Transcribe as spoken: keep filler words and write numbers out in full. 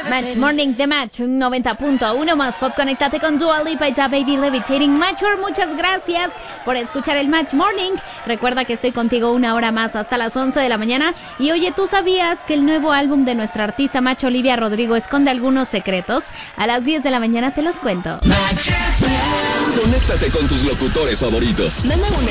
Match Morning de Match noventa punto uno más pop. Conéctate con Dua Lipa y Da Baby Levitating. Matcher, muchas gracias por escuchar el Match Morning. Recuerda que estoy contigo una hora más hasta las once de la mañana. Y oye, ¿tú sabías que el nuevo álbum de nuestra artista Match Olivia Rodrigo esconde algunos secretos? A las diez de la mañana te los cuento. Conéctate con tus locutores favoritos. Manda un